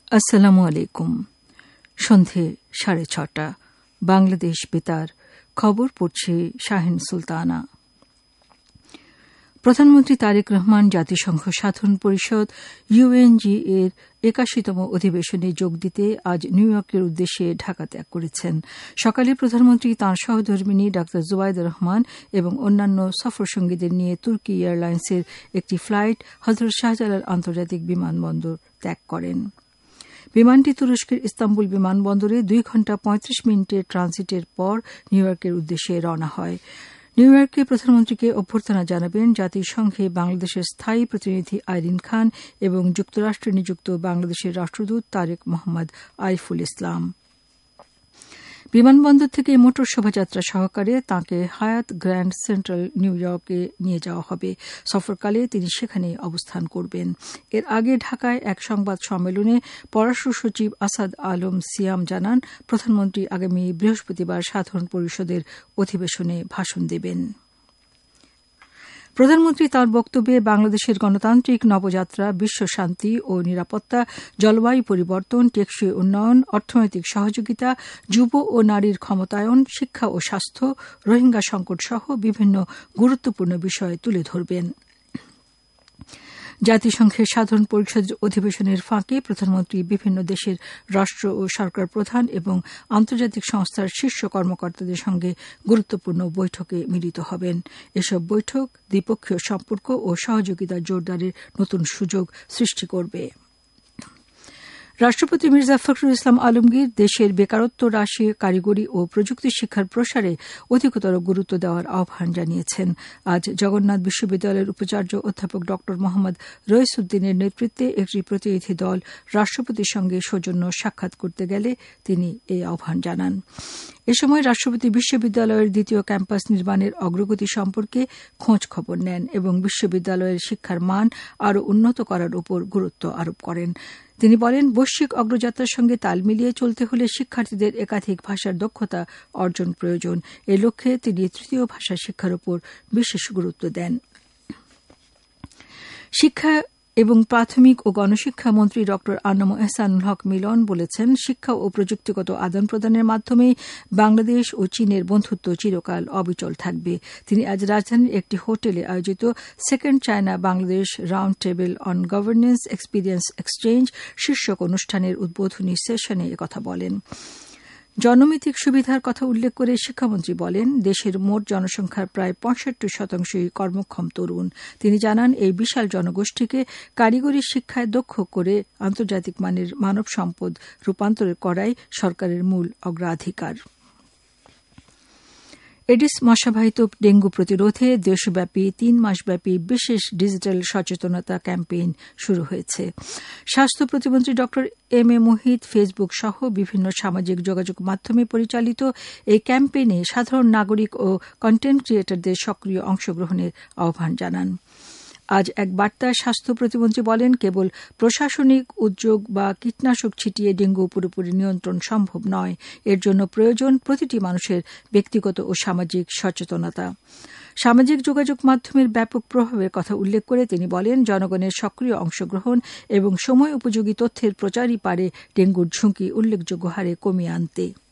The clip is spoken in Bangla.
আসসালামু আলাইকুম। সন্ধে 6:30 বাংলাদেশ বেতার খবর পড়ছে শাহিন সুলতানা। প্রধানমন্ত্রী তারেক রহমান জাতিসংঘ সাধারণ পরিষদ ইউএনজি এর ৮১তম অধিবেশনে যোগ দিতে আজ নিউ ইয়র্কের উদ্দেশ্যে ঢাকা ত্যাগ করেছেন। সকালে প্রধানমন্ত্রী তাঁর সহধর্মিণী ডা জুবাইদা রহমান এবং অন্যান্য সফরসঙ্গীদের নিয়ে তুর্কি এয়ারলাইন্সের একটি ফ্লাইট হযরত শাহজালাল আন্তর্জাতিক বিমানবন্দর ত্যাগ করেন। বিমানটি তুরস্কের ইস্তাম্বুল বিমানবন্দরে ২ ঘণ্টা ৩৫ মিনিটের ট্রানজিটের পর নিউ ইয়র্কের উদ্দেশ্যে রওনা হয়। নিউ ইয়র্কে প্রধানমন্ত্রীকে অভ্যর্থনা জানাবেন জাতিসংঘে বাংলাদেশের স্থায়ী প্রতিনিধি আইরিন খান এবং যুক্তরাষ্ট্রে নিযুক্ত বাংলাদেশের রাষ্ট্রদূত তারেক মোহাম্মদ আরিফুল ইসলাম। বিমানবন্দর থেকে মোটর শোভাযাত্রা সহকারে তাঁকে হায়াত গ্র্যান্ড সেন্ট্রাল নিউ ইয়র্কে নিয়ে যাওয়া হবে। সফরকালে তিনি সেখানে অবস্থান করবেন। এর আগে ঢাকায় এক সংবাদ সম্মেলনে পররাষ্ট্র সচিব আসাদ আলম সিয়াম জানান, প্রধানমন্ত্রী আগামী বৃহস্পতিবার সাধারণ পরিষদের অধিবেশনে ভাষণ দেবেন। প্রধানমন্ত্রী তাঁর বক্তব্যে বাংলাদেশের গণতান্ত্রিক নবযাত্রা, বিশ্ব শান্তি ও নিরাপত্তা, জলবায়ু পরিবর্তন, টেকসই উন্নয়ন, অর্থনৈতিক সহযোগিতা, যুব ও নারীর ক্ষমতায়ন, শিক্ষা ও স্বাস্থ্য, রোহিঙ্গা সংকট সহ বিভিন্ন গুরুত্বপূর্ণ বিষয় তুলে ধরবেন। জাতিসংঘের সাধারণ পরিষদের অধিবেশনের ফাঁকে প্রধানমন্ত্রী বিভিন্ন দেশের রাষ্ট্র ও সরকার প্রধান এবং আন্তর্জাতিক সংস্থার শীর্ষ কর্মকর্তাদের সঙ্গে গুরুত্বপূর্ণ বৈঠকে মিলিত হবেন। এসব বৈঠক দ্বিপক্ষীয় সম্পর্ক ও সহযোগিতা জোরদারের নতুন সুযোগ সৃষ্টি করবে। রাষ্ট্রপতি মির্জা ফখরুল ইসলাম আলমগীর দেশের বেকারত্ব হ্রাসে কারিগরি ও প্রযুক্তি শিক্ষার প্রসারে অধিকতর গুরুত্ব দেওয়ার আহ্বান জানিয়েছেন। আজ জগন্নাথ বিশ্ববিদ্যালয়ের উপাচার্য অধ্যাপক ড মোহাম্মদ রইসউদ্দিনের নেতৃত্বে একটি প্রতিনিধি দল রাষ্ট্রপতির সঙ্গে সৌজন্য সাক্ষাৎ করতে গেলে তিনি এই আহ্বান জানান। এ সময় রাষ্ট্রপতি বিশ্ববিদ্যালয়ের দ্বিতীয় ক্যাম্পাস নির্মাণের অগ্রগতি সম্পর্কে খোঁজ খবর নেন এবং বিশ্ববিদ্যালয়ের শিক্ষার মান আরও উন্নত করার উপর গুরুত্ব আরোপ করেন। তিনি বলেন, বৈশ্বিক অগ্রযাত্রার সঙ্গে তাল মিলিয়ে চলতে হলে শিক্ষার্থীদের একাধিক ভাষার দক্ষতা অর্জন প্রয়োজন। এ লক্ষ্যে তিনি তৃতীয় ভাষা শিক্ষার উপর বিশেষ গুরুত্ব দেন। শিক্ষা এবং প্রাথমিক ও গণশিক্ষা মন্ত্রী ড আনম এহসানুল হক মিলন বলেছেন, শিক্ষা ও প্রযুক্তিগত আদান প্রদানের মাধ্যমেই বাংলাদেশ ও চীনের বন্ধুত্ব চিরকাল অবিচল থাকবে। তিনি আজ রাজধানীর একটি হোটেলে আয়োজিত second China Bangladesh round table on governance experience exchange শীর্ষক অনুষ্ঠানের উদ্বোধনী সেশনে একথা বলেন। জনমিতিক সুবিধার কথা উল্লেখ করে শিক্ষামন্ত্রী বলেন, দেশের মোট জনসংখ্যার প্রায় ৬৫% কর্মক্ষম তরুণ। তিনি জানান, এই বিশাল জনগোষ্ঠীকে কারিগরি শিক্ষায় দক্ষ করে আন্তর্জাতিক মানের মানব সম্পদ রূপান্তর করাই সরকারের মূল অগ্রাধিকার। এডিস মশাবাহিত ডেঙ্গু প্রতিরোধে দেশব্যাপী ৩ মাসব্যাপী বিশেষ ডিজিটাল সচেতনতা ক্যাম্পেইন শুরু হয়েছে। স্বাস্থ্য প্রতিমন্ত্রী ড এম এ মুহিত ফেসবুক সহ বিভিন্ন সামাজিক যোগাযোগ মাধ্যমে পরিচালিত এই ক্যাম্পেইনে সাধারণ নাগরিক ও কন্টেন্ট ক্রিয়েটরদের সক্রিয় অংশগ্রহণের আহ্বান জানান। আজ এক বার্তায় স্বাস্থ্য প্রতিমন্ত্রী বলেন, কেবল প্রশাসনিক উদ্যোগ বা কীটনাশক ছিটিয়ে ডেঙ্গু পুরোপুরি নিয়ন্ত্রণ সম্ভব নয়। এর জন্য প্রয়োজন প্রতিটি মানুষের ব্যক্তিগত ও সামাজিক সচেতনতা। সামাজিক যোগাযোগ মাধ্যমের ব্যাপক প্রভাবের কথা উল্লেখ করে তিনি বলেন, জনগণের সক্রিয় অংশগ্রহণ এবং সময় উপযোগী তথ্যের প্রচারই পারে ডেঙ্গুর ঝুঁকি উল্লেখযোগ্য হারে কমিয়ে আনতে।